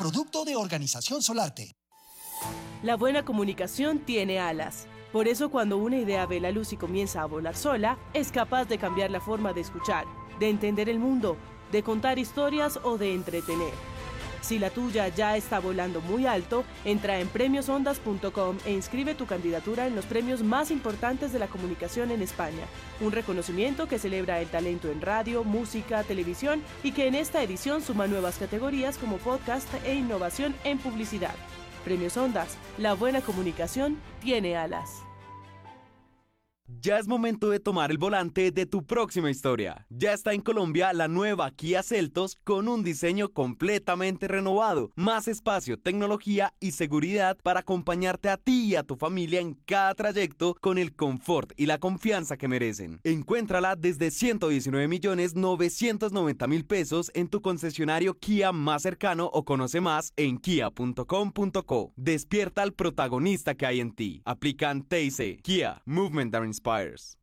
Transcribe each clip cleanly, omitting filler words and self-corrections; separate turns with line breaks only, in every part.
producto de Organización Solarte.
La buena comunicación tiene alas. Por eso cuando una idea ve la luz y comienza a volar sola, es capaz de cambiar la forma de escuchar, de entender el mundo, de contar historias o de entretener. Si la tuya ya está volando muy alto, entra en premiosondas.com e inscribe tu candidatura en los premios más importantes de la comunicación en España. Un reconocimiento que celebra el talento en radio, música, televisión y que en esta edición suma nuevas categorías como podcast e innovación en publicidad. Premios Ondas, la buena comunicación tiene alas.
Ya es momento de tomar el volante de tu próxima historia. Ya está en Colombia la nueva Kia Seltos con un diseño completamente renovado, más espacio, tecnología y seguridad para acompañarte a ti y a tu familia en cada trayecto con el confort y la confianza que merecen. Encuéntrala desde 119.990.000 pesos en tu concesionario Kia más cercano o conoce más en kia.com.co. Despierta al protagonista que hay en ti. Aplican TIC. Kia, Movement that Inspires.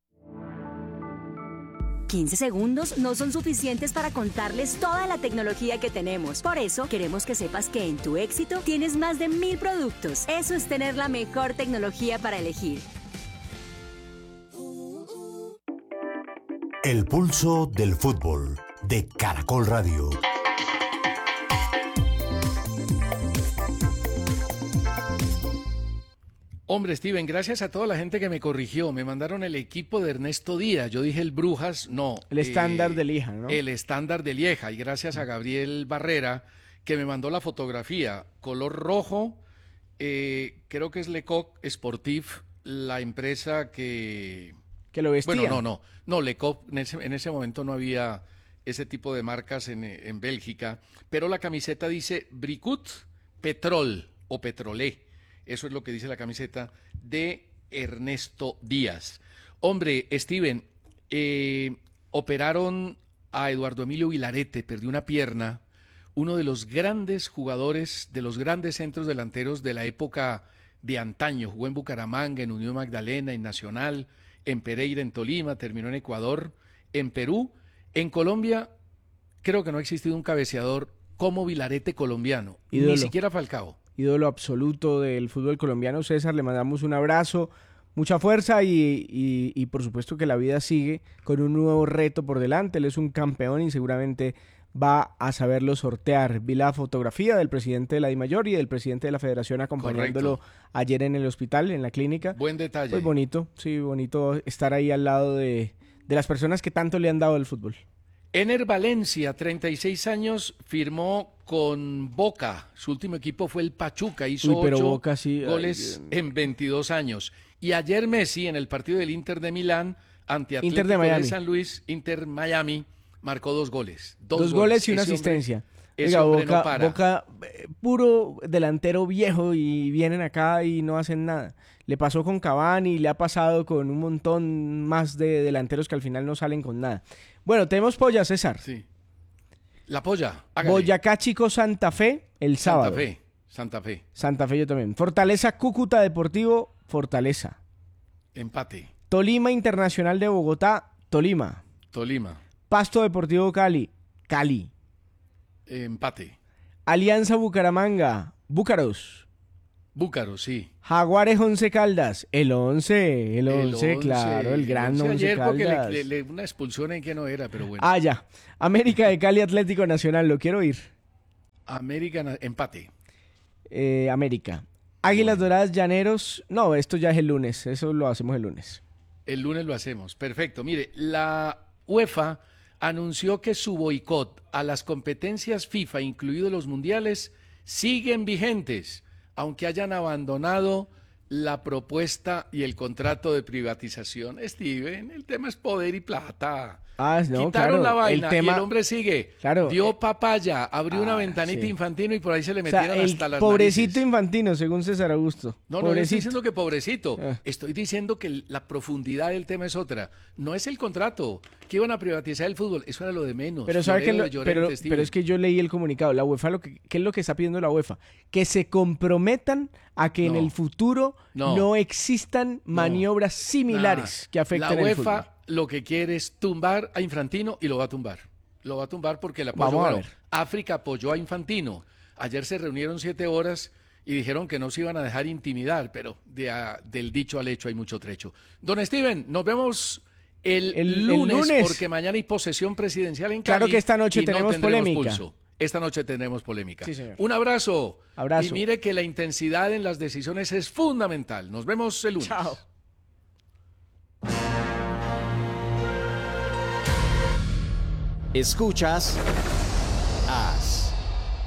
15 segundos no son suficientes para contarles toda la tecnología que tenemos. Por eso, queremos que sepas que en Tu Éxito tienes más de 1000 productos. Eso es tener la mejor tecnología para elegir.
El pulso del fútbol de Caracol Radio.
Hombre, Steven, gracias a toda la gente que me corrigió. Me mandaron el equipo de Ernesto Díaz. Yo dije el Brujas, no.
El estándar de Lieja, ¿no?
El estándar de Lieja. Y gracias a Gabriel Barrera, que me mandó la fotografía. Color rojo, creo que es Lecoq Sportif, la empresa que
lo vestía.
Bueno, no, Lecoq, en ese momento no había ese tipo de marcas en Bélgica. Pero la camiseta dice Bricut Petrol o Petrolé. Eso es lo que dice la camiseta de Ernesto Díaz. Hombre, Steven, operaron a Eduardo Emilio Vilarete, perdió una pierna, uno de los grandes jugadores, de los grandes centros delanteros de la época de antaño. Jugó en Bucaramanga, en Unión Magdalena, en Nacional, en Pereira, en Tolima, terminó en Ecuador, en Perú. En Colombia, creo que no ha existido un cabeceador como Vilarete colombiano,
ídolo.
Ni siquiera Falcao.
Ídolo absoluto del fútbol colombiano. César, le mandamos un abrazo, mucha fuerza y por supuesto que la vida sigue con un nuevo reto por delante. Él es un campeón y seguramente va a saberlo sortear. Vi la fotografía del presidente de la DIMAYOR y del presidente de la Federación acompañándolo. Correcto. Ayer en el hospital, en la clínica.
Buen detalle.
Pues bonito, sí, bonito estar ahí al lado de las personas que tanto le han dado el fútbol.
Ener Valencia, 36 años, firmó con Boca. Su último equipo fue el Pachuca. Hizo 8 goles en 22 años. Y ayer Messi, en el partido del Inter de Milán, ante Atlético de San Luis, Inter Miami, marcó 2 goles. Dos
goles y una asistencia. Oiga, Boca, puro delantero viejo y vienen acá y no hacen nada. Le pasó con Cavani, le ha pasado con un montón más de delanteros que al final no salen con nada. Bueno, tenemos polla, César.
Sí. La polla, hágale.
Boyacá Chico Santa Fe, el sábado.
Santa Fe.
Santa Fe yo también. Fortaleza Cúcuta Deportivo, Fortaleza.
Empate.
Tolima Internacional de Bogotá, Tolima. Pasto Deportivo Cali, Cali.
Empate.
Alianza Bucaramanga, Búcaros,
sí.
Jaguares 11 Caldas, el 11, claro, el gran 11 Caldas.
Porque una expulsión en que no era, pero bueno.
Ya. América de Cali Atlético Nacional, lo quiero ir.
Empate.
América. Águilas Doradas Llaneros, no, esto ya es el lunes, eso lo hacemos el lunes.
El lunes lo hacemos, perfecto. Mire, la UEFA anunció que su boicot a las competencias FIFA, incluidos los mundiales, siguen vigentes, aunque hayan abandonado la propuesta y el contrato de privatización. Steven, el tema es poder y plata.
No,
quitaron la vaina
el tema,
y el hombre sigue.
Claro,
dio papaya, abrió una ventanita Infantino y por ahí se le metieron hasta las
pobrecito
narices.
Infantino, según César Augusto.
No estoy diciendo que pobrecito. Estoy diciendo que la profundidad del tema es otra. No es el contrato. Que iban a privatizar el fútbol. Eso era lo de menos.
Pero ¿sabe pero es que yo leí el comunicado. La UEFA, ¿qué es lo que está pidiendo la UEFA? Que se comprometan a que en el futuro no existan maniobras similares que afecten el fútbol.
La UEFA lo que quiere es tumbar a Infantino y lo va a tumbar. Lo va a tumbar porque el apoyo.
Vamos a ver.
África apoyó a Infantino. Ayer se reunieron 7 horas y dijeron que no se iban a dejar intimidar, pero del dicho al hecho hay mucho trecho. Don Steven, nos vemos el lunes, porque mañana hay posesión presidencial en Cali.
Claro que esta noche tenemos polémica.
Pulso. Esta noche tenemos polémica.
Sí, señor.
Un abrazo.
Abrazo.
Y mire que la intensidad en las decisiones es fundamental. Nos vemos el lunes.
Chao.
Escuchas